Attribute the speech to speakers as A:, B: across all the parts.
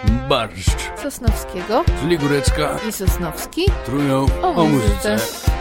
A: Barszcz
B: Sosnowskiego,
A: czyli Górecka
B: i Sosnowski
A: trują o muzyce.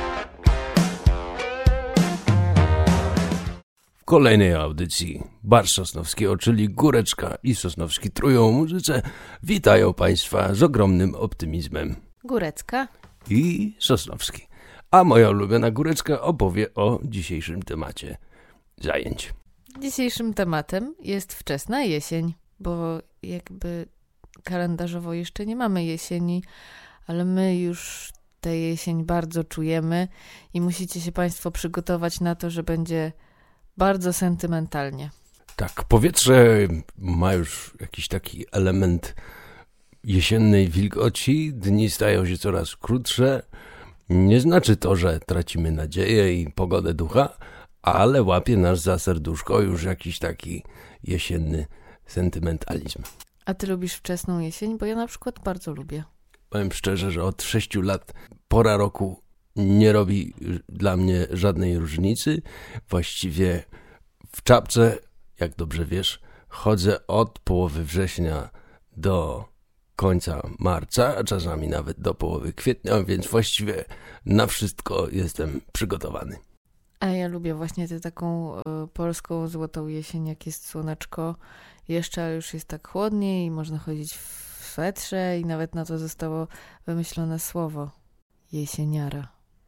A: W kolejnej audycji Barszcz Sosnowskiego, czyli Góreczka i Sosnowski trują o muzyce, witają Państwa z ogromnym optymizmem
B: Górecka
A: i Sosnowski. A moja ulubiona Górecka opowie o dzisiejszym temacie zajęć.
B: Dzisiejszym tematem jest wczesna jesień, bo jakby kalendarzowo jeszcze nie mamy jesieni, ale my już tę jesień bardzo czujemy i musicie się Państwo przygotować na to, że będzie bardzo sentymentalnie.
A: Tak, powietrze ma już jakiś taki element jesiennej wilgoci, dni stają się coraz krótsze. Nie znaczy to, że tracimy nadzieję i pogodę ducha, ale łapie nas za serduszko już jakiś taki jesienny sentymentalizm.
B: A ty lubisz wczesną jesień? Bo ja na przykład bardzo lubię.
A: Powiem szczerze, że od 6 lat pora roku nie robi dla mnie żadnej różnicy. Właściwie w czapce, jak dobrze wiesz, chodzę od połowy września do końca marca, a czasami nawet do połowy kwietnia, więc właściwie na wszystko jestem przygotowany.
B: A ja lubię właśnie tę taką polską złotą jesień, jak jest słoneczko jeszcze, ale już jest tak chłodniej i można chodzić w swetrze i nawet na to zostało wymyślone słowo jesieniara.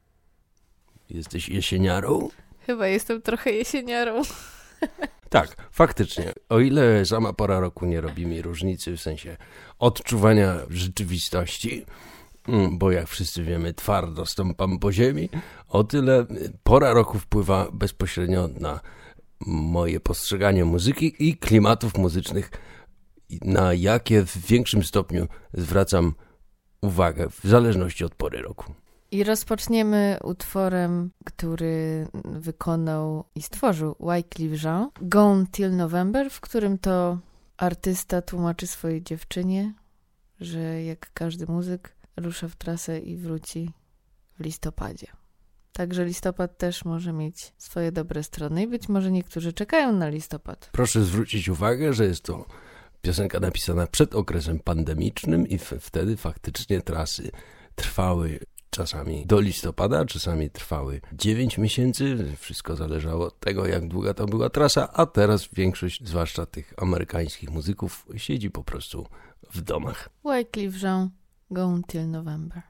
A: Jesteś jesieniarą?
B: Chyba jestem trochę jesieniarą.
A: Tak, faktycznie. O ile sama pora roku nie robi mi różnicy w sensie odczuwania rzeczywistości, bo jak wszyscy wiemy, twardo stąpam po ziemi, o tyle pora roku wpływa bezpośrednio na moje postrzeganie muzyki i klimatów muzycznych, na jakie w większym stopniu zwracam uwagę w zależności od pory roku.
B: I rozpoczniemy utworem, który wykonał i stworzył Wyclef Jean, Gone Till November, w którym to artysta tłumaczy swojej dziewczynie, że jak każdy muzyk rusza w trasę i wróci w listopadzie. Także listopad też może mieć swoje dobre strony i być może niektórzy czekają na listopad.
A: Proszę zwrócić uwagę, że jest to piosenka napisana przed okresem pandemicznym i wtedy faktycznie trasy trwały czasami do listopada, czasami trwały 9 miesięcy. Wszystko zależało od tego, jak długa to była trasa, a teraz większość, zwłaszcza tych amerykańskich muzyków, siedzi po prostu w domach.
B: Wyclef Jean, Gone Till November.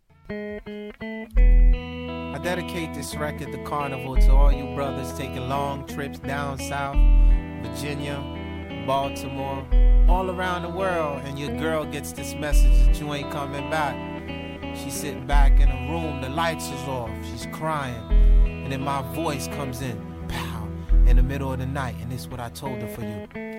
C: I dedicate this record, The Carnival, to all you brothers taking long trips down south, Virginia, Baltimore, all around the world, and your girl gets this message that you ain't coming back. She's sitting back in a room, the lights is off, she's crying, and then my voice comes in, pow, in the middle of the night, and this is what I told her for you.